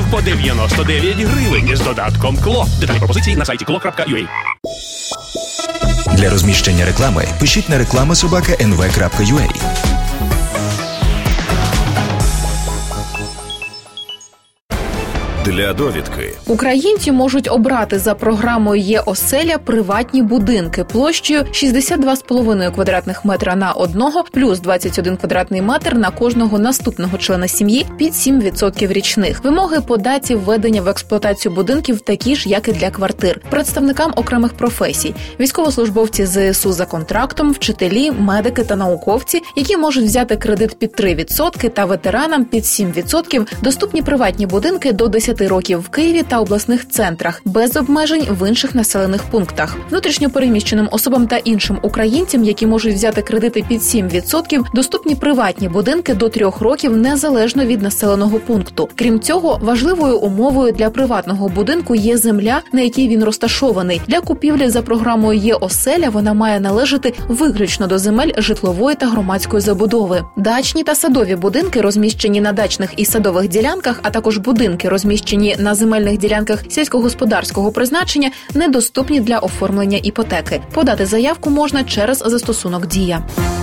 по 99 гривень з додатком КЛО. Детальні пропозиції на сайті klo.ua. Для розміщення реклами пишіть на reklama@nv.ua. Для довідки. Українці можуть обрати за програмою «Є-оселя» приватні будинки площею 62,5 квадратних метра на одного плюс 21 квадратний метр на кожного наступного члена сім'ї під 7% річних. Вимоги по даті введення в експлуатацію будинків такі ж, як і для квартир. Представникам окремих професій – військовослужбовці ЗСУ за контрактом, вчителі, медики та науковці, які можуть взяти кредит під 3% та ветеранам під 7% доступні приватні будинки до 10 років в Києві та обласних центрах, без обмежень в інших населених пунктах. Внутрішньо переміщеним особам та іншим українцям, які можуть взяти кредити під 7%, доступні приватні будинки до 3 років незалежно від населеного пункту. Крім цього, важливою умовою для приватного будинку є земля, на якій він розташований. Для купівлі за програмою «Є-оселя» вона має належати виключно до земель житлової та громадської забудови. Дачні та садові будинки, розміщені на дачних і садових ділянках, а також будинки, розміщені на земельних ділянках сільськогосподарського призначення, недоступні для оформлення іпотеки. Подати заявку можна через застосунок «Дія».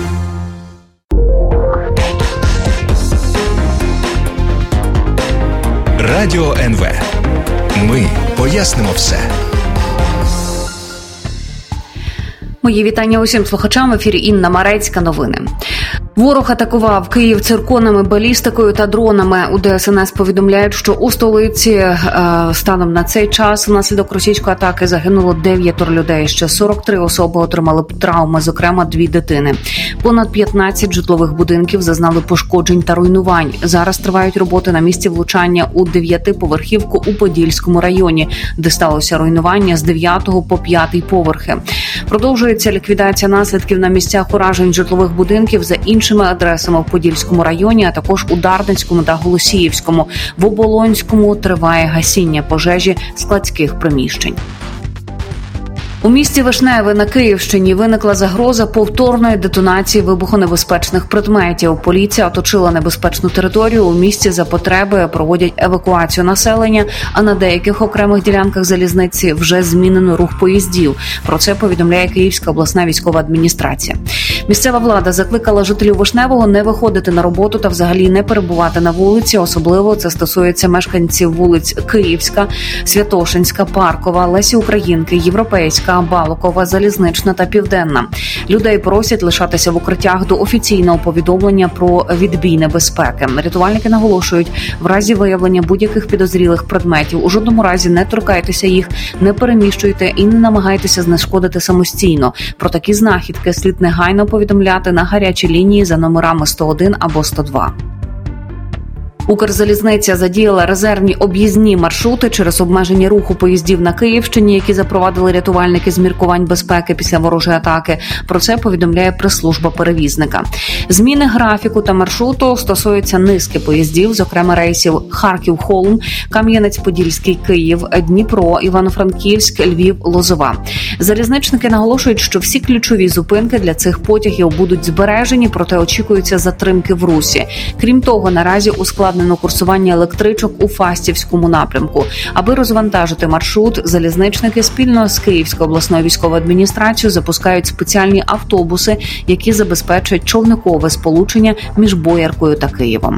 Радіо НВ. Ми пояснимо все. Мої вітання усім слухачам. В ефірі Інна Марецька. Новини. Ворог атакував Київ цирконами, балістикою та дронами. У ДСНС повідомляють, що у столиці станом на цей час внаслідок російської атаки загинуло 9 людей. Ще 43 особи отримали травми, зокрема 2 дитини. Понад 15 житлових будинків зазнали пошкоджень та руйнувань. Зараз тривають роботи на місці влучання у 9-поверхівку у Подільському районі, де сталося руйнування з 9 по 5 поверхи. Продовжується ліквідація наслідків на місцях уражень житлових будинків за іншими адресами в Подільському районі, а також у Дарницькому та Голосіївському. В Оболонському триває гасіння пожежі складських приміщень. У місті Вишневе на Київщині виникла загроза повторної детонації вибухонебезпечних предметів. Поліція оточила небезпечну територію. У місті за потреби проводять евакуацію населення, а на деяких окремих ділянках залізниці вже змінено рух поїздів. Про це повідомляє Київська обласна військова адміністрація. Місцева влада закликала жителів Вишневого не виходити на роботу та взагалі не перебувати на вулиці. Особливо це стосується мешканців вулиць Київська, Святошинська, Паркова, Лесі Українки, Європейська, Балокова, Залізнична та Південна. Людей просять лишатися в укриттях до офіційного повідомлення про відбій небезпеки. Рятувальники наголошують, в разі виявлення будь-яких підозрілих предметів у жодному разі не торкайтеся їх, не переміщуйте і не намагайтеся знешкодити самостійно. Про такі знахідки слід негайно повідомляти на гарячі лінії за номерами 101 або 102. Укрзалізниця задіяла резервні об'їзні маршрути через обмеження руху поїздів на Київщині, які запровадили рятувальники з міркувань безпеки після ворожої атаки. Про це повідомляє прес-служба перевізника. Зміни графіку та маршруту стосуються низки поїздів, зокрема рейсів Харків-Холм, Кам'янець-Подільський, Київ, Дніпро, Івано-Франківськ, Львів, Лозова. Залізничники наголошують, що всі ключові зупинки для цих потягів будуть збережені, проте очікуються затримки в русі. Крім того, наразі ускладнено курсування електричок у Фастівському напрямку. Аби розвантажити маршрут, залізничники спільно з Київською обласною військовою адміністрацією запускають спеціальні автобуси, які забезпечать човникове сполучення між Бояркою та Києвом.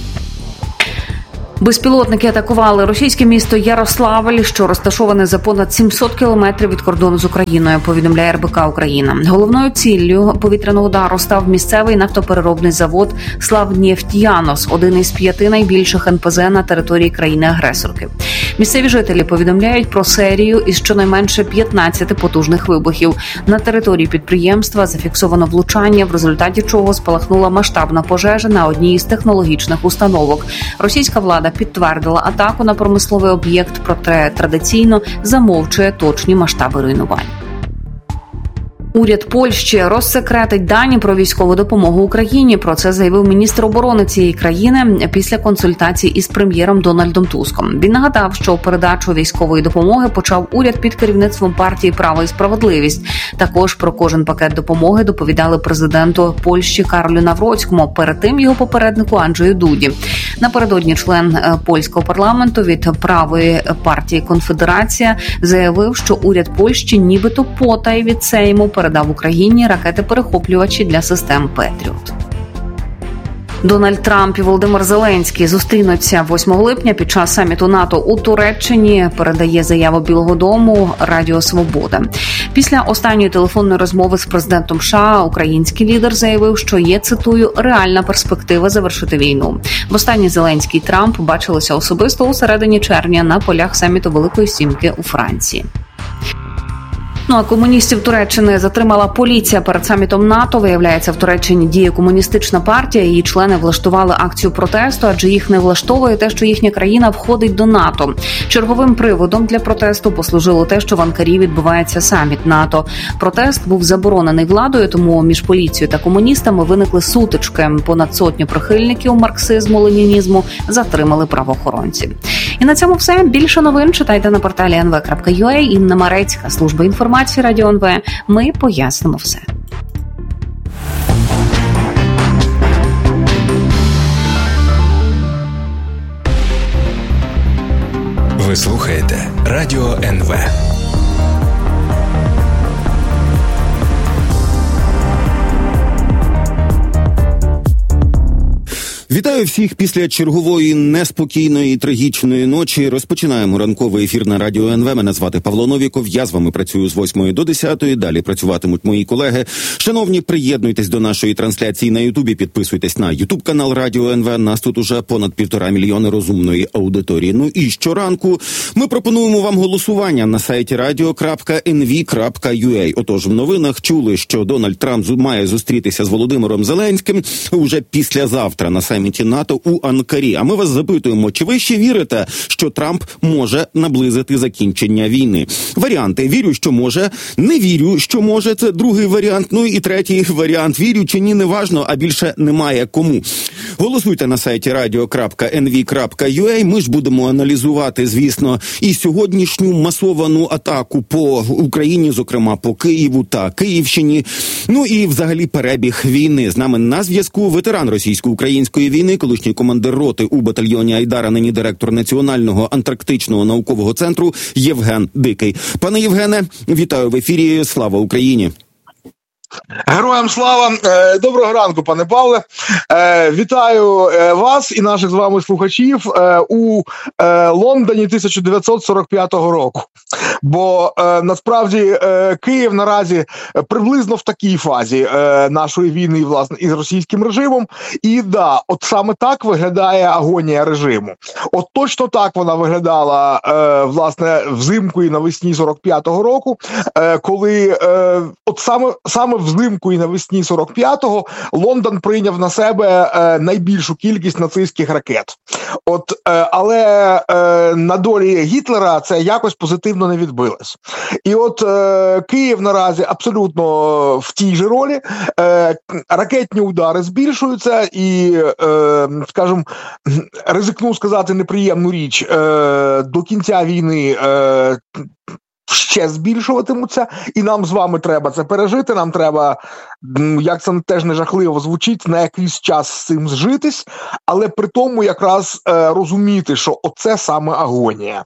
Безпілотники атакували російське місто Ярославль, що розташоване за понад 700 кілометрів від кордону з Україною, повідомляє РБК Україна. Головною ціллю повітряного удару став місцевий нафтопереробний завод «Славнефтьянос», один із 5 найбільших НПЗ на території країни-агресорки. Місцеві жителі повідомляють про серію із щонайменше 15 потужних вибухів. На території підприємства зафіксовано влучання, в результаті чого спалахнула масштабна пожежа на одній із технологічних установок. Російська влада підтвердила атаку на промисловий об'єкт, проте традиційно замовчує точні масштаби руйнувань. Уряд Польщі розсекретить дані про військову допомогу Україні. Про це заявив міністр оборони цієї країни після консультацій із прем'єром Дональдом Туском. Він нагадав, що передачу військової допомоги почав уряд під керівництвом партії «Право і справедливість». Також про кожен пакет допомоги доповідали президенту Польщі Карлю Навроцькому, перед тим його попереднику Анджею Дуді. Напередодні член польського парламенту від правої партії «Конфедерація» заявив, що уряд Польщі нібито потай від Сейму передав Україні ракети-перехоплювачі для систем «Петріот». Дональд Трамп і Володимир Зеленський зустрінуться 8 липня під час саміту НАТО у Туреччині, передає заяву Білого дому Радіо Свобода. Після останньої телефонної розмови з президентом США український лідер заявив, що є, цитую, реальна перспектива завершити війну. Востаннє Зеленський і Трамп бачилися особисто у середині червня на полях саміту Великої Сімки у Франції. А комуністів Туреччини затримала поліція перед самітом НАТО. Виявляється, в Туреччині діє комуністична партія. Її члени влаштували акцію протесту, адже їх не влаштовує те, що їхня країна входить до НАТО. Черговим приводом для протесту послужило те, що в Анкарі відбувається саміт НАТО. Протест був заборонений владою, тому між поліцією та комуністами виникли сутички. Понад сотню прихильників марксизму-ленінізму затримали правоохоронці. І на цьому все. Більше новин читайте на порталі nv.ua. Інна Марецька, служба інформації Радіо НВ. Ми пояснимо все. Ви слухаєте Радіо НВ. Вітаю всіх після чергової неспокійної і трагічної ночі. Розпочинаємо ранковий ефір на Радіо НВ. Мене звати Павло Новіков. Я з вами працюю з 8 до 10. Далі працюватимуть мої колеги. Шановні, приєднуйтесь до нашої трансляції на Ютубі. Підписуйтесь на Ютуб-канал Радіо НВ. Нас тут уже понад 1,5 мільйони розумної аудиторії. Ну і щоранку ми пропонуємо вам голосування на сайті radio.nv.ua. Отож, в новинах чули, що Дональд Трамп має зустрітися з Володимиром Зеленським уже післязавтра на саміті НАТО у Анкарі. А ми вас запитуємо, чи ви ще вірите, що Трамп може наблизити закінчення війни? Варіанти: вірю, що може, не вірю, що може, це другий варіант, ну і третій варіант: вірю чи ні, неважно, а більше немає кому. Голосуйте на сайті radio.nv.ua. Ми ж будемо аналізувати, звісно, і сьогоднішню масовану атаку по Україні, зокрема по Києву та Київщині, ну і взагалі перебіг війни. З нами на зв'язку ветеран російсько-української війни, колишній командир роти у батальйоні Айдар, нині директор Національного антарктичного наукового центру Євген Дикий. Пане Євгене, вітаю в ефірі. Слава Україні! Героям слава! Доброго ранку, пане Павле! Вітаю вас і наших з вами слухачів у Лондоні 1945 року. Бо насправді Київ наразі приблизно в такій фазі нашої війни, власне, із російським режимом. І да, от саме так виглядає агонія режиму. От точно так вона виглядала, власне, взимку і навесні 45-го року, коли от саме взимку і навесні 45-го Лондон прийняв на себе найбільшу кількість нацистських ракет. Але на долі Гітлера це якось позитивно не відбилось. І от Київ наразі абсолютно в тій же ролі. Ракетні удари збільшуються і, скажімо, ризикну сказати неприємну річ, до кінця війни ще збільшуватимуться, і нам з вами треба це пережити, нам треба, як це теж не жахливо звучить, на якийсь час з цим зжитись, але при тому якраз розуміти, що оце саме агонія.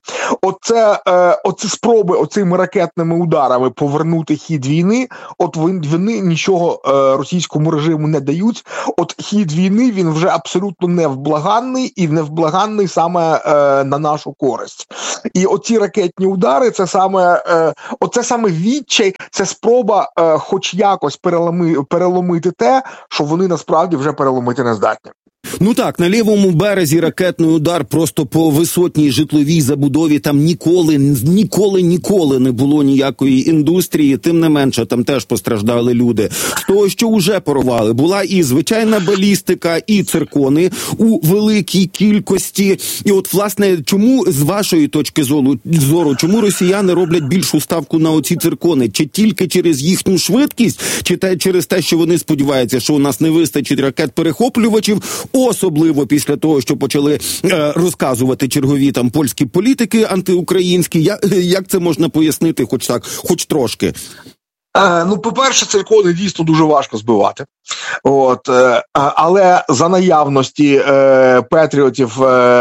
Оці спроби оцими ракетними ударами повернути хід війни, от вони нічого російському режиму не дають. От хід війни, він вже абсолютно невблаганний, і невблаганний саме на нашу користь. І оці ракетні удари, це саме відчай, це спроба хоч якось переломити те, що вони насправді вже переломити не здатні. Ну так, на лівому березі ракетний удар просто по висотній житловій забудові. Там ніколи не було ніякої індустрії. Тим не менше, там теж постраждали люди. З того, що вже порвали, була і звичайна балістика, і циркони у великій кількості. І от, власне, чому, з вашої точки зору, чому росіяни роблять більшу ставку на оці циркони? Чи тільки через їхню швидкість, чи через те, що вони сподіваються, що у нас не вистачить ракет-перехоплювачів, особливо після того, що почали розказувати чергові там польські політики антиукраїнські. Як це можна пояснити хоч трошки? Ну, по-перше, циркони дійсно дуже важко збивати. Але за наявності Петріотів,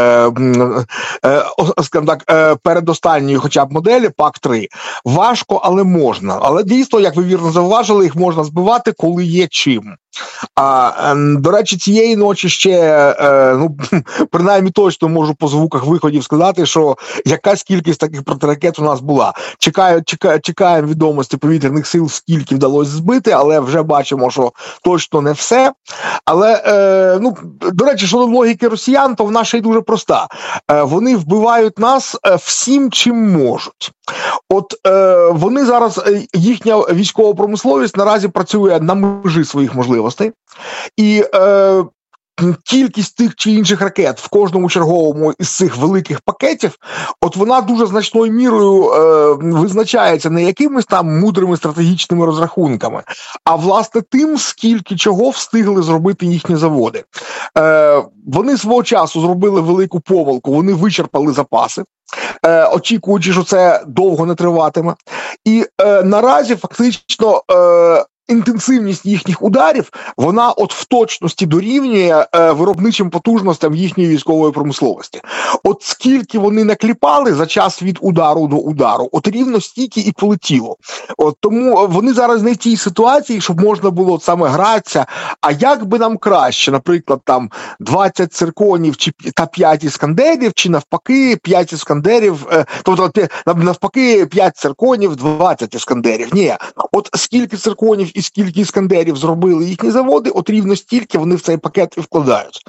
скажімо так, передостанньої хоча б моделі, ПАК-3, важко, але можна. Але дійсно, як ви вірно зауважили, їх можна збивати, коли є чим. До речі, цієї ночі ще, принаймні точно можу по звуках виходів сказати, що якась кількість таких протиракет у нас була. Чекаємо відомості повітряних сил, скільки вдалося збити, але вже бачимо, що точно не все. Але, до речі, щодо логіки росіян, то вона ще й дуже проста. Вони вбивають нас всім, чим можуть. Вони зараз, їхня військова промисловість наразі працює на межі своїх можливостей. І кількість тих чи інших ракет в кожному черговому із цих великих пакетів, вона дуже значною мірою визначається не якимись там мудрими стратегічними розрахунками, а власне тим, скільки чого встигли зробити їхні заводи. Вони свого часу зробили велику помилку, вони вичерпали запаси, очікуючи, що це довго не триватиме. І наразі фактично інтенсивність їхніх ударів, вона в точності дорівнює виробничим потужностям їхньої військової промисловості. Скільки вони накліпали за час від удару до удару, рівно стільки і полетіло. Тому вони зараз не в тій ситуації, щоб можна було саме гратися, а як би нам краще, наприклад, там 20 цирконів та 5 іскандерів, чи навпаки 5 іскандерів, тобто навпаки 5 цирконів, 20 іскандерів. Ні, скільки цирконів і скільки іскандерів зробили їхні заводи, рівно стільки вони в цей пакет і вкладають.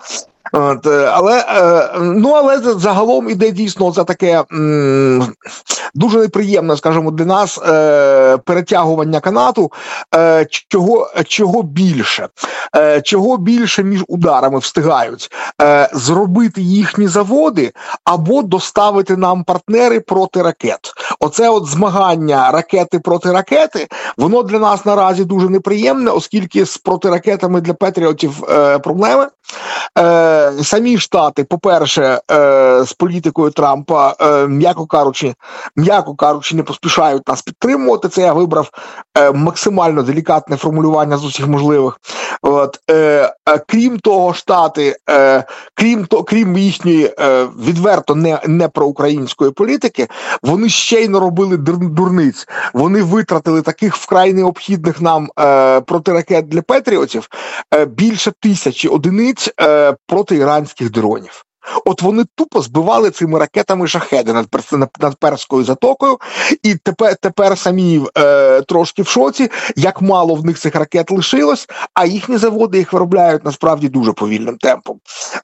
Але загалом іде дійсно за таке дуже неприємне, скажімо, для нас перетягування канату, чого більше між ударами встигають зробити їхні заводи або доставити нам партнери проти ракет. Оце змагання ракети проти ракети, воно для нас наразі дуже неприємне, оскільки з протиракетами для Петріотів проблеми. Самі Штати, по-перше, з політикою Трампа, м'яко кажучи, не поспішають нас підтримувати. Це я вибрав максимально делікатне формулювання з усіх можливих. Крім того, Штати, крім їхньої відверто не проукраїнської політики, вони ще й наробили дурниць. Вони витратили таких вкрай необхідних нам протиракет для Петріотів більше 1000 одиниць проти іранських дронів. Вони тупо збивали цими ракетами шахеди над Перською затокою, і тепер самі трошки в шоці, як мало в них цих ракет лишилось, а їхні заводи їх виробляють насправді дуже повільним темпом.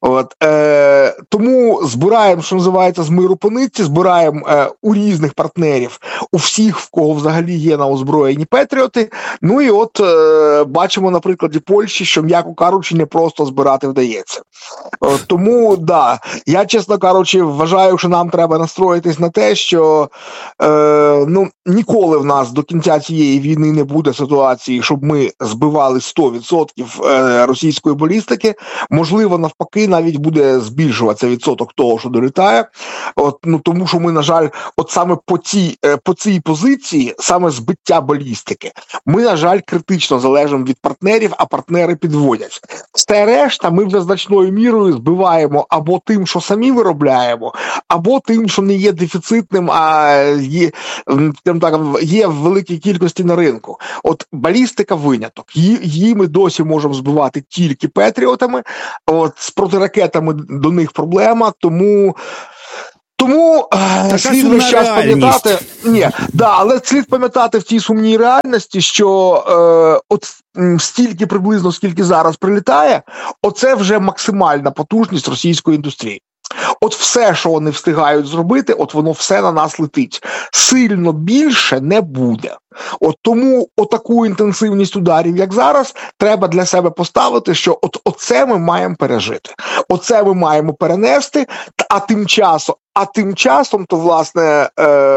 Тому збираємо, що називається, з миру по нитці, збираємо у різних партнерів, у всіх, в кого взагалі є на озброєнні Петріоти. Бачимо на прикладі Польщі, що, м'яко кажучи, не просто збирати вдається. Тому, я, чесно кажучи, вважаю, що нам треба настроїтись на те, що ніколи в нас до кінця цієї війни не буде ситуації, щоб ми збивали 100% російської балістики. Можливо, навпаки, навіть буде збільшуватися відсоток того, що долітає. Тому що ми, на жаль, саме по цій позиції, саме збиття балістики, ми, на жаль, критично залежимо від партнерів, а партнери підводять. Все решта ми вже значною мірою збиваємо або тим, що самі виробляємо, або тим, що не є дефіцитним, а є в великій кількості на ринку. Балістика виняток. Її ми досі можемо збивати тільки Петріотами. З протиракетами до них проблема, тому Тому слід весь час пам'ятати, але слід пам'ятати в тій сумній реальності, що от стільки приблизно, скільки зараз прилітає, оце вже максимальна потужність російської індустрії. От все, що вони встигають зробити, от воно все на нас летить. Сильно більше не буде. От тому отаку інтенсивність ударів, як зараз, треба для себе поставити, що оце ми маємо пережити. Оце ми маємо перенести, а тим часом, то, власне,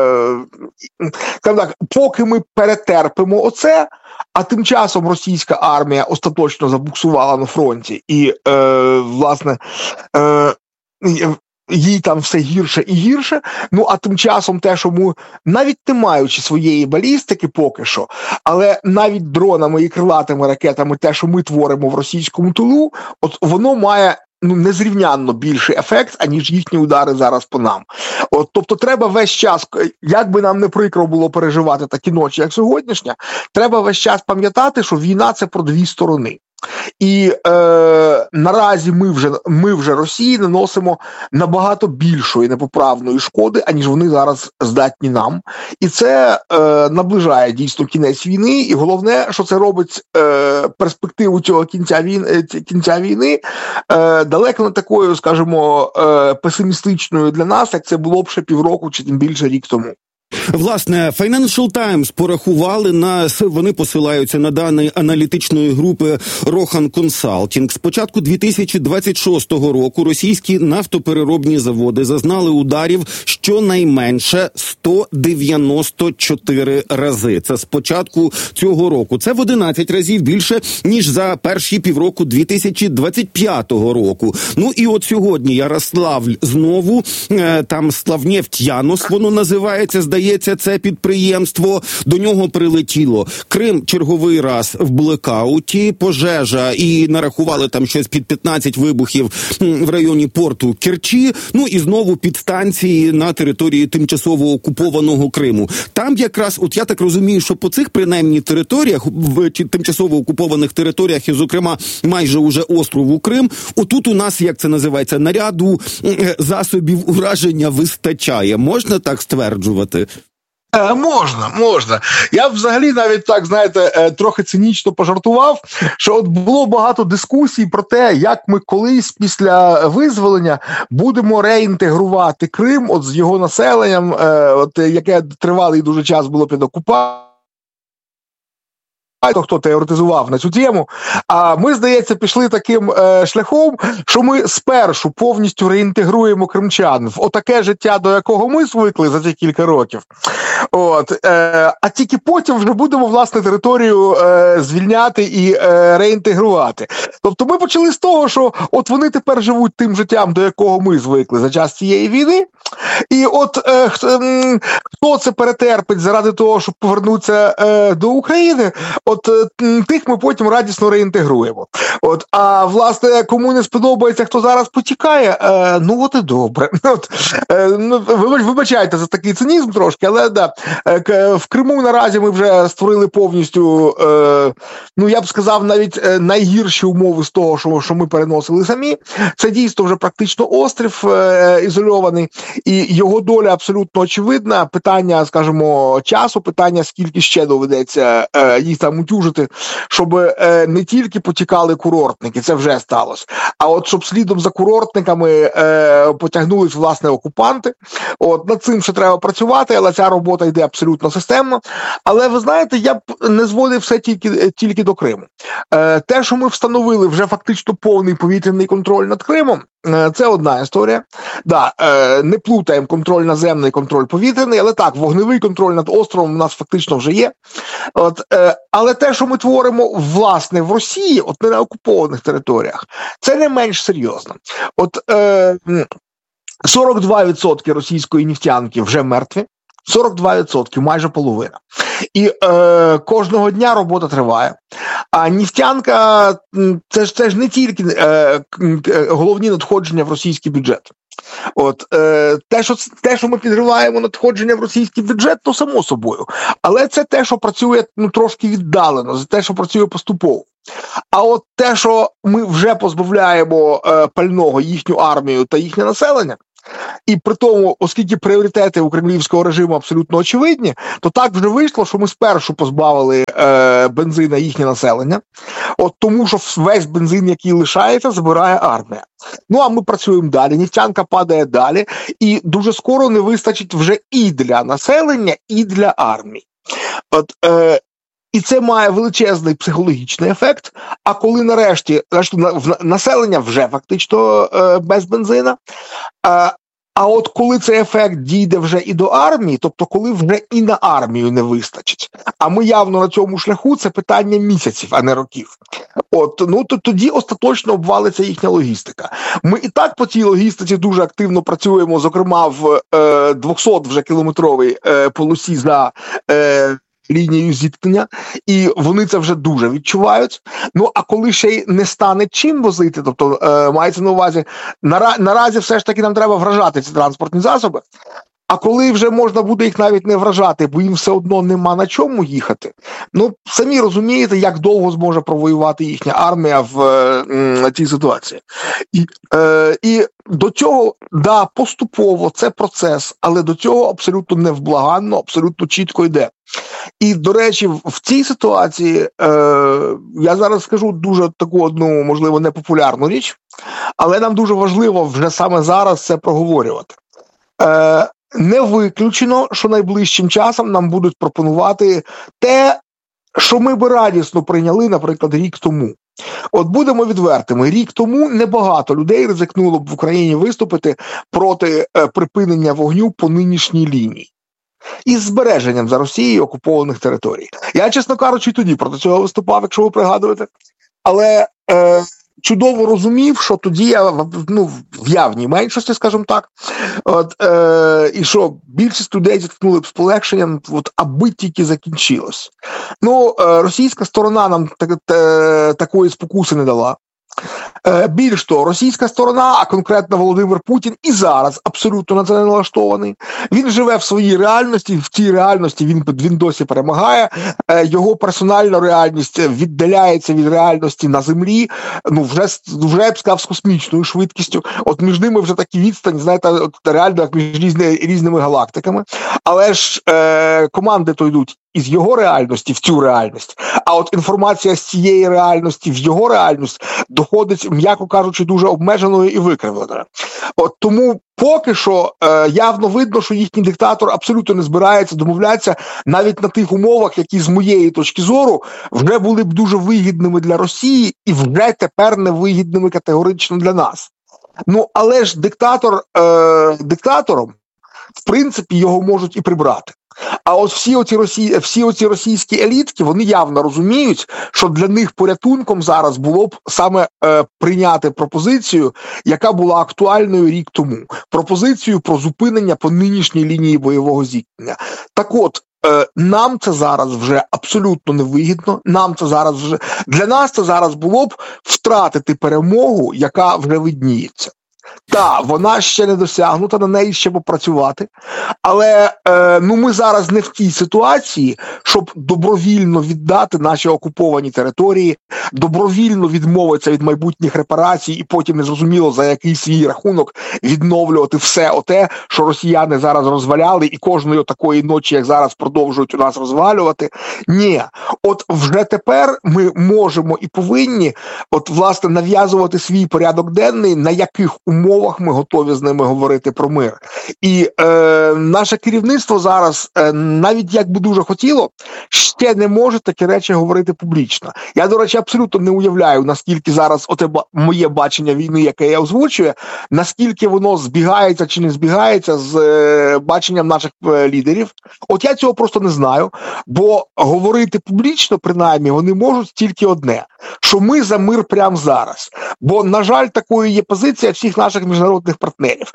поки ми перетерпимо оце, а тим часом російська армія остаточно забуксувала на фронті і, власне, їй там все гірше і гірше, а тим часом те, що ми, навіть не маючи своєї балістики поки що, але навіть дронами і крилатими ракетами, те, що ми творимо в російському тилу, от воно має незрівнянно більший ефект, аніж їхні удари зараз по нам. Тобто треба весь час, як би нам не прикро було переживати такі ночі, як сьогоднішня, треба весь час пам'ятати, що війна – це про дві сторони. І наразі ми вже Росії наносимо набагато більшої непоправної шкоди, аніж вони зараз здатні нам. І це наближає дійсно кінець війни, і головне, що це робить перспективу цього кінця війни далеко не такою, скажімо, песимістичною для нас, як це було б ще півроку чи тим більше рік тому. Власне, Financial Times порахували вони посилаються на дані аналітичної групи Rohan Consulting. З початку 2026 року російські нафтопереробні заводи зазнали ударів щонайменше 194 рази. Це з початку цього року. Це в 11 разів більше, ніж за перші півроку 2025 року. І от сьогодні Ярославль знову, там Славнефть-Янос воно називається, здається, це підприємство, до нього прилетіло. Крим черговий раз в блекауті, пожежа, і нарахували там щось під 15 вибухів в районі порту Керчі, і знову підстанції на території тимчасово окупованого Криму. Там якраз, от я так розумію, що по цих принаймні територіях, в тимчасово окупованих територіях, і зокрема майже уже острову Крим, отут у нас, як це називається, наряду засобів ураження вистачає. Можна так стверджувати? Можна. Я взагалі навіть так, знаєте, трохи цинічно пожартував, що от було багато дискусій про те, як ми колись після визволення будемо реінтегрувати Крим от з його населенням, яке тривалий дуже час було під окупацією. Хто теоретизував на цю тему, а ми, здається, пішли таким шляхом, що ми спершу повністю реінтегруємо кримчан в отаке життя, до якого ми звикли за ці кілька років. А тільки потім вже будемо, власне, територію звільняти і реінтегрувати. Тобто ми почали з того, що от вони тепер живуть тим життям, до якого ми звикли за час цієї війни, і от хто це перетерпить заради того, щоб повернутися до України, от тих ми потім радісно реінтегруємо. А власне, кому не сподобається, хто зараз потікає, от і добре. Вибачайте за такий цинізм трошки, але да, в Криму наразі ми вже створили повністю, я б сказав, навіть найгірші умови з того, що ми переносили самі. Це дійсно вже практично острів ізольований, і його доля абсолютно очевидна. Питання, скажімо, часу, питання, скільки ще доведеться їх там утюжити, щоб не тільки потікали курортники, це вже сталося, а от щоб слідом за курортниками потягнулись, власне, окупанти. Над цим ще треба працювати, але ця робота йде абсолютно системно. Але, ви знаєте, я б не зводив все тільки до Криму. Те, що ми встановили вже фактично повний повітряний контроль над Кримом, це одна історія. Не плутаємо контроль наземний, контроль повітряний, але так, вогневий контроль над островом у нас фактично вже є. Але те, що ми творимо, власне, в Росії, не на окупованих територіях, це не менш серйозно. 42% російської нефтянки вже мертві, 42%, майже половина. І кожного дня робота триває. А нефтянка – це ж не тільки головні надходження в російський бюджет. Те, що ми підриваємо надходження в російський бюджет, то само собою. Але це те, що працює трошки віддалено, це те, що працює поступово. А от те, що ми вже позбавляємо пального їхню армію та їхнє населення, І при тому, оскільки пріоритети у кремлівського режиму абсолютно очевидні, то так вже вийшло, що ми спершу позбавили бензина їхнє населення, тому що весь бензин, який лишається, забирає армія. Ну, а ми працюємо далі, нефтянка падає далі, і дуже скоро не вистачить вже і для населення, і для армії. І це має величезний психологічний ефект, а коли нарешті населення вже фактично без бензина, а от коли цей ефект дійде вже і до армії, тобто коли вже і на армію не вистачить, а ми явно на цьому шляху, це питання місяців, а не років. То тоді остаточно обвалиться їхня логістика. Ми і так по цій логістиці дуже активно працюємо, зокрема в 200 вже кілометровій полосі за лінією зіткнення, і вони це вже дуже відчувають. Ну, а коли ще й не стане чим возити, тобто мається на увазі, наразі все ж таки нам треба вражати ці транспортні засоби, а коли вже можна буде їх навіть не вражати, бо їм все одно нема на чому їхати, ну, самі розумієте, як довго зможе провоювати їхня армія в цій ситуації. І до цього, да, поступово, це процес, але до цього абсолютно невблаганно, абсолютно чітко йде. І, до речі, в цій ситуації я зараз скажу дуже таку одну, можливо, непопулярну річ, але нам дуже важливо вже саме зараз це проговорювати. Не виключено, що найближчим часом нам будуть пропонувати те, що ми би радісно прийняли, наприклад, рік тому. От будемо відвертими, рік тому небагато людей ризикнуло б в Україні виступити проти припинення вогню по нинішній лінії. Із збереженням за Росією окупованих територій. Я, чесно кажучи, тоді проти цього виступав, якщо ви пригадуєте. Але чудово розумів, що тоді я в явній меншості, скажімо так, і що більшість людей зіткнули б з полегшенням, аби тільки закінчилось. Ну, російська сторона нам такої спокуси не дала. Більш того, російська сторона, а конкретно Володимир Путін, і зараз абсолютно на це не налаштований. Він живе в своїй реальності, в цій реальності він досі перемагає. Його персональна реальність віддаляється від реальності на землі, вже я б сказав, з космічною швидкістю. От між ними вже такі відстані, знаєте, реально як між різними галактиками. Але ж команди то йдуть із його реальності в цю реальність, а от інформація з цієї реальності в його реальність доходить, м'яко кажучи, дуже обмеженою і викривленою. От тому поки що явно видно, що їхній диктатор абсолютно не збирається домовлятися навіть на тих умовах, які з моєї точки зору вже були б дуже вигідними для Росії і вже тепер невигідними категорично для нас. Ну, але ж диктатором, в принципі, його можуть і прибрати. А от всі оці російські елітки, вони явно розуміють, що для них порятунком зараз було б саме прийняти пропозицію, яка була актуальною рік тому. Пропозицію про зупинення по нинішній лінії бойового зіткнення. Так от, нам це зараз вже абсолютно невигідно. Для нас це зараз було б втратити перемогу, яка вже видніється. Так, вона ще не досягнута, на неї ще попрацювати, але ми зараз не в тій ситуації, щоб добровільно віддати наші окуповані території, добровільно відмовитися від майбутніх репарацій і потім незрозуміло за який свій рахунок відновлювати все оте, що росіяни зараз розваляли і кожної такої ночі, як зараз, продовжують у нас розвалювати. Ні, от вже тепер ми можемо і повинні власне нав'язувати свій порядок денний, на яких умовах ми готові з ними говорити про мир. І наше керівництво зараз, навіть як би дуже хотіло, ще не може такі речі говорити публічно. Я, до речі, абсолютно не уявляю, наскільки зараз моє бачення війни, яке я озвучую, наскільки воно збігається чи не збігається з баченням наших лідерів. От я цього просто не знаю, бо говорити публічно, принаймні, вони можуть тільки одне, що ми за мир прямо зараз. Бо, на жаль, такою є позиція всіх наших міжнародних партнерів.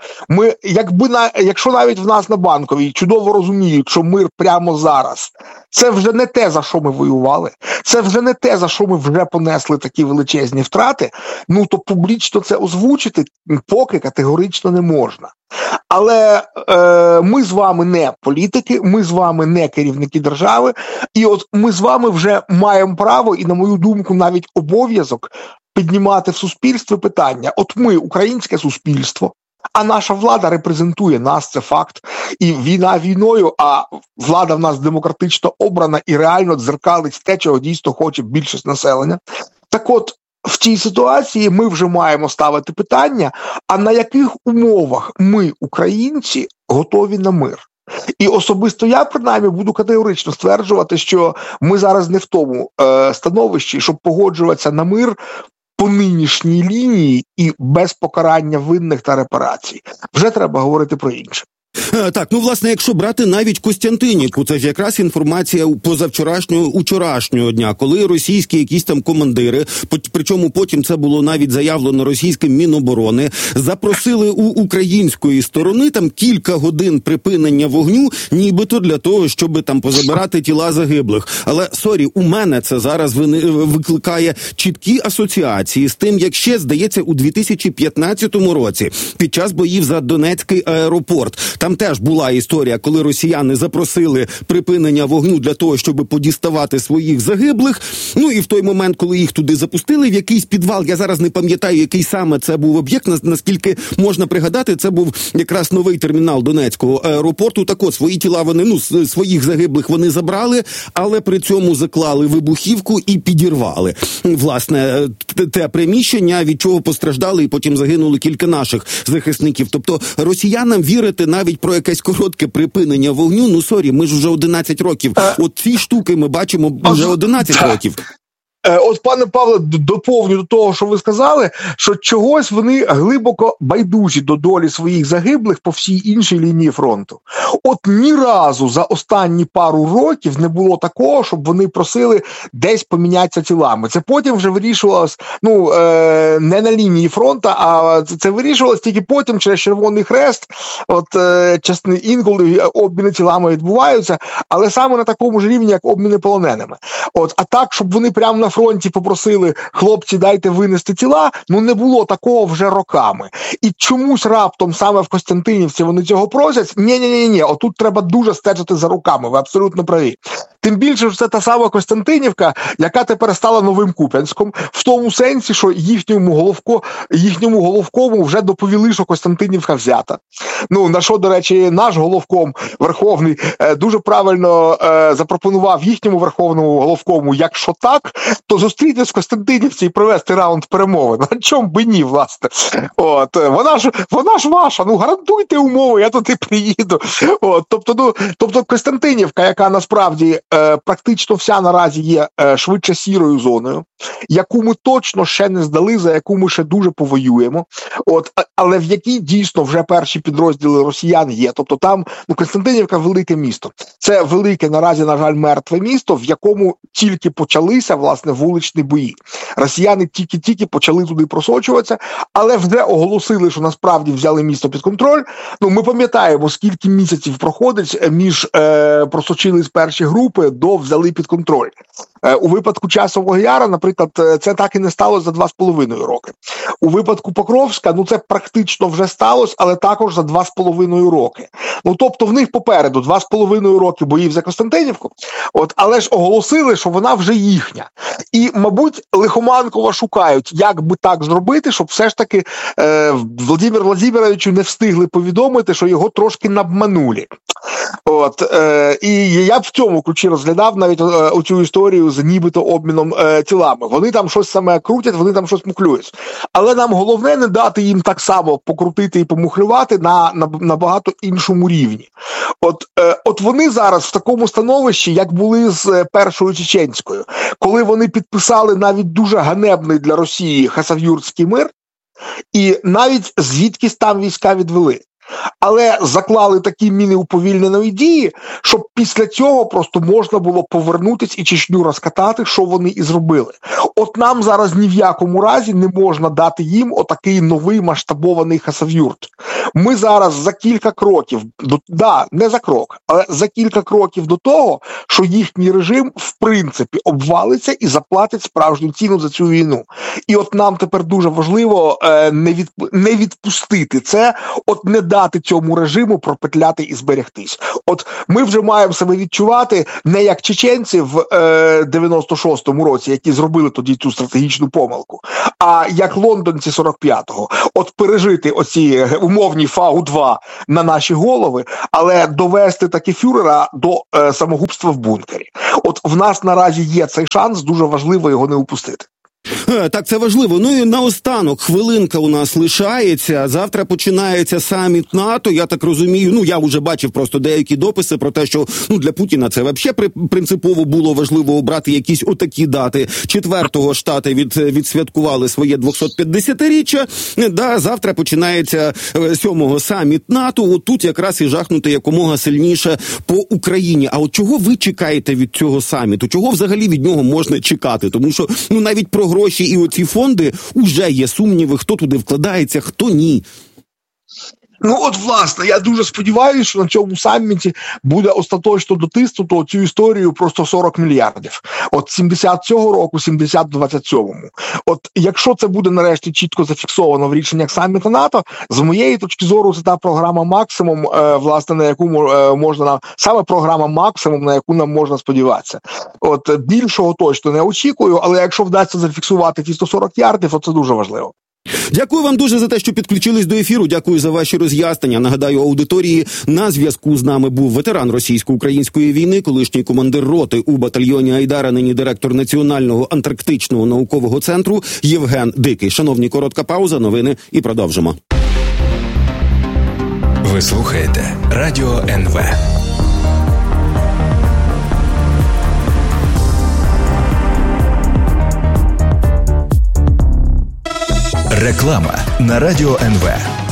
Якщо навіть в нас на Банковій чудово розуміють, що мир прямо зараз, це вже не те, за що ми воювали, це вже не те, за що ми вже понесли такі величезні втрати, то публічно це озвучити поки категорично не можна. Але ми з вами не політики, ми з вами не керівники держави, і от ми з вами вже маємо право і, на мою думку, навіть обов'язок піднімати в суспільстві питання. От ми, українське суспільство, А наша влада репрезентує нас, це факт. І війна війною, а влада в нас демократично обрана і реально дзеркалить те, чого дійсно хоче більшість населення. Так от, в цій ситуації ми вже маємо ставити питання, а на яких умовах ми, українці, готові на мир? І особисто я, принаймні, буду категорично стверджувати, що ми зараз не в тому становищі, щоб погоджуватися на мир по нинішній лінії і без покарання винних та репарацій. Вже треба говорити про інше. Так, власне, якщо брати навіть Костянтинівку, це ж якраз інформація учорашнього дня, коли російські якісь там командири, причому потім це було навіть заявлено російським Міноборони, запросили у української сторони там кілька годин припинення вогню, нібито для того, щоб там позабирати тіла загиблих. Але, у мене це зараз викликає чіткі асоціації з тим, як ще, здається, у 2015 році, під час боїв за Донецький аеропорт, там теж була історія, коли росіяни запросили припинення вогню для того, щоб подіставати своїх загиблих. І в той момент, коли їх туди запустили в якийсь підвал, я зараз не пам'ятаю, який саме це був об'єкт, наскільки можна пригадати, це був якраз новий термінал Донецького аеропорту. Так от, свої тіла вони, своїх загиблих вони забрали, але при цьому заклали вибухівку і підірвали. Власне, те приміщення, від чого постраждали і потім загинули кілька наших захисників. Тобто, росіянам вірити навіть про якесь коротке припинення вогню, ми ж вже 11 років. От ці штуки ми бачимо вже 11 років. От, пане Павле, доповню до того, що ви сказали, що чогось вони глибоко байдужі до долі своїх загиблих по всій іншій лінії фронту. От ні разу за останні пару років не було такого, щоб вони просили десь помінятися тілами. Це потім вже вирішувалось, не на лінії фронту, а це вирішувалось тільки потім через Червоний Хрест. От, інколи обміни тілами відбуваються, але саме на такому ж рівні, як обміни полоненими. От, а так, щоб вони прямо на фронті попросили: хлопці, дайте винести тіла, не було такого вже роками. І чомусь раптом саме в Костянтинівці вони цього просять. Ні, отут треба дуже стежити за руками, ви абсолютно праві. Тим більше, що це та сама Костянтинівка, яка тепер стала новим Куп'янськом, в тому сенсі, що їхньому головкому вже доповіли, що Костянтинівка взята. На що, до речі, наш головком верховний дуже правильно запропонував їхньому верховному головкому: якщо так, то зустрітись в Костянтинівці і провести раунд перемовин. На чому би ні, власне. От, вона ж ваша, гарантуйте умови, я туди приїду. От, тобто Костянтинівка, яка насправді практично вся наразі є швидше сірою зоною, яку ми точно ще не здали, за яку ми ще дуже повоюємо, але в якій дійсно вже перші підрозділи росіян є. Тобто там, Костянтинівка – велике місто. Це велике, наразі, на жаль, мертве місто, в якому тільки почалися, власне, вуличні бої. Росіяни тільки почали туди просочуватися, але вже оголосили, що насправді взяли місто під контроль. Ми пам'ятаємо, скільки місяців проходить між просочились перші групи до взяли під контроль. У випадку Часового Яру, наприклад, це так і не сталося за 2,5 роки. У випадку Покровська, це практично вже сталося, але також за 2,5 роки. Тобто в них попереду 2,5 роки боїв за Костянтинівку, але ж оголосили, що вона вже їхня. І, мабуть, лихоманково шукають, як би так зробити, щоб все ж таки Володимиру Владимировичу не встигли повідомити, що його трошки набманули. І я б в цьому ключі розглядав навіть оцю історію з нібито обміном тілами. Вони там щось саме крутять, вони там щось мухлюють. Але нам головне не дати їм так само покрутити і помухлювати на набагато іншому рівні. От вони зараз в такому становищі, як були з Першою Чеченською, коли вони підписали навіть дуже ганебний для Росії Хасавюртський мир, і навіть звідкись там війська відвели. Але заклали такі міни уповільненої дії, щоб після цього просто можна було повернутись і Чечню розкатати, що вони і зробили. От нам зараз ні в якому разі не можна дати їм отакий новий масштабований Хасавюрт. Ми зараз за кілька кроків, не за крок, але за кілька кроків до того, що їхній режим в принципі обвалиться і заплатить справжню ціну за цю війну. І от нам тепер дуже важливо не відпустити це, не дати цьому режиму пропетляти і зберегтись. От ми вже маємо себе відчувати не як чеченці в 96-му році, які зробили тоді цю стратегічну помилку, а як лондонці 45-го. От пережити оці умовні Фау-2 на наші голови, але довести таки фюрера до самогубства в бункері. От в нас наразі є цей шанс, дуже важливо його не упустити. Так, це важливо. Ну і наостанок, хвилинка у нас лишається. Завтра починається саміт НАТО. Я так розумію, я вже бачив просто деякі дописи про те, що для Путіна це взагалі принципово було важливо обрати якісь отакі дати. 4-го Штати відсвяткували своє 250-річчя. Да, завтра починається 7-го саміт НАТО. От тут якраз і жахнути якомога сильніше по Україні. А от чого ви чекаєте від цього саміту? Чого взагалі від нього можна чекати? Тому що, навіть про гроші і оці фонди уже є сумніви, хто туди вкладається, хто ні. От, власне, я дуже сподіваюся, що на цьому саміті буде остаточно дотиснуто цю історію про 140 мільярдів. От 70 цього року, 70 в 27-му. От якщо це буде нарешті чітко зафіксовано в рішеннях саміту НАТО, з моєї точки зору, це та програма «Максимум», власне, на яку можна, саме програма «Максимум», на яку нам можна сподіватися. От більшого точно не очікую, але якщо вдасться зафіксувати ті 140 ярдів, то це дуже важливо. Дякую вам дуже за те, що підключились до ефіру. Дякую за ваші роз'яснення. Нагадаю аудиторії, на зв'язку з нами був ветеран російсько-української війни, колишній командир роти у батальйоні Айдара, нині директор Національного антарктичного наукового центру Євген Дикий. Шановні, коротка пауза, новини і продовжимо. Ви слухаєте Радіо НВ. Реклама на Радіо НВ.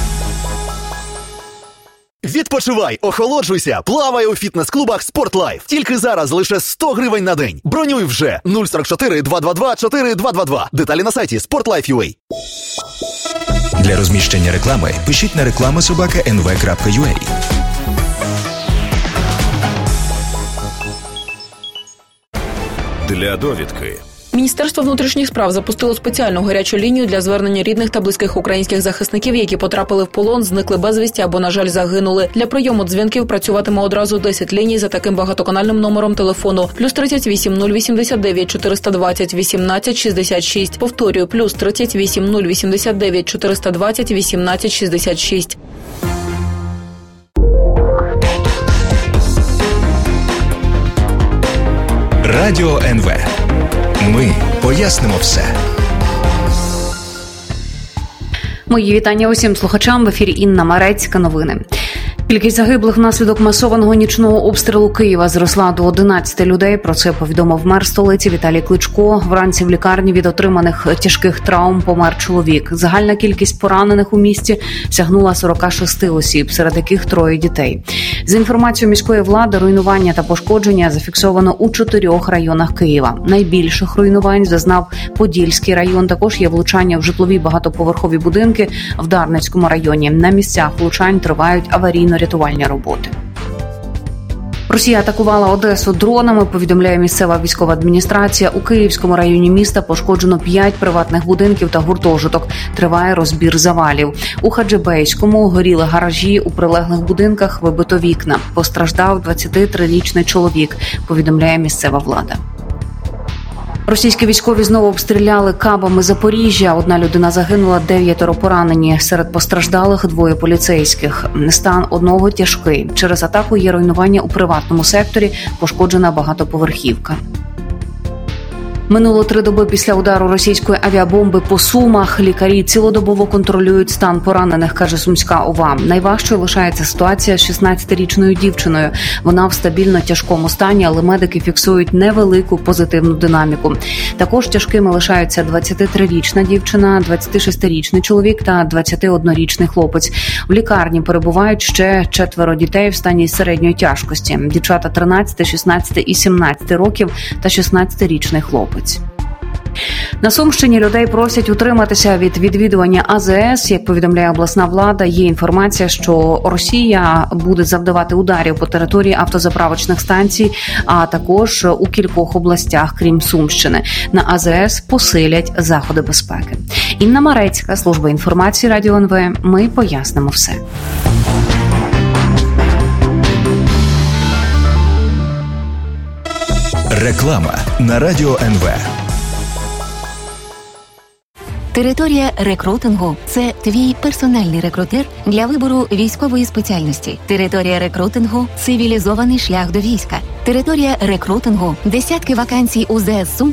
Відпочивай, охолоджуйся, плавай у фітнес-клубах «Спортлайф». Тільки зараз лише 100 гривень на день. Бронюй вже 044 222 4222. Деталі на сайті sportlife.ua. Для розміщення реклами пишіть на reklama@nv.ua. Для довідки. Міністерство внутрішніх справ запустило спеціальну гарячу лінію для звернення рідних та близьких українських захисників, які потрапили в полон, зникли безвісті або, на жаль, загинули. Для прийому дзвінків працюватиме одразу 10 ліній за таким багатоканальним номером телефону. +38 089 420 18 66. Повторюю, +38 089 420 18 66. Радіо НВ. Ми пояснимо все. Мої вітання усім слухачам. В ефірі Інна Марецька. Новини. Кількість загиблих внаслідок масованого нічного обстрілу Києва зросла до 11 людей. Про це повідомив мер столиці Віталій Кличко. Вранці в лікарні від отриманих тяжких травм помер чоловік. Загальна кількість поранених у місті сягнула 46 осіб, серед яких 3 дітей. За інформацією міської влади, руйнування та пошкодження зафіксовано у 4 районах Києва. Найбільших руйнувань зазнав Подільський район. Також є влучання в житлові багатоповерхові будинки в Дарницькому районі. На місцях влучань тривають аварійно-рятувальні роботи. Росія атакувала Одесу дронами, повідомляє місцева військова адміністрація. У Київському районі міста пошкоджено 5 приватних будинків та гуртожиток. Триває розбір завалів. У Хаджибейському горіли гаражі, у прилеглих будинках вибито вікна. Постраждав 23-річний чоловік, повідомляє місцева влада. Російські військові знову обстріляли кабами Запоріжжя. 1 людина загинула, 9 поранені. Серед постраждалих 2 поліцейських. Стан одного тяжкий. Через атаку є руйнування у приватному секторі, пошкоджена багатоповерхівка. Минуло 3 доби після удару російської авіабомби по Сумах. Лікарі цілодобово контролюють стан поранених, каже Сумська ОВА. Найважчою лишається ситуація з 16-річною дівчиною. Вона в стабільно тяжкому стані, але медики фіксують невелику позитивну динаміку. Також тяжкими лишаються 23-річна дівчина, 26-річний чоловік та 21-річний хлопець. В лікарні перебувають ще 4 дітей в стані середньої тяжкості. Дівчата 13, 16 і 17 років та 16-річний хлопець. На Сумщині людей просять утриматися від відвідування АЗС. Як повідомляє обласна влада, є інформація, що Росія буде завдавати ударів по території автозаправочних станцій, а також у кількох областях, крім Сумщини. На АЗС посилять заходи безпеки. Інна Марецька, служба інформації Радіо НВ. Ми пояснимо все. Реклама на Радіо НВ. Територія рекрутингу – це твій персональний рекрутер для вибору військової спеціальності. Територія рекрутингу – цивілізований шлях до війська. Територія рекрутингу – десятки вакансій у ЗСУ